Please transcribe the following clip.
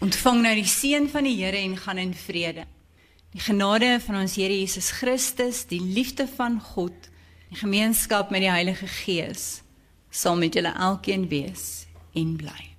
Ontvang nou die seën van die Here en gaan in vrede. Die genade van ons Here Jesus Christus, die liefde van God, die gemeenskap met die Heilige Gees, sal met julle elkeen wees en bly.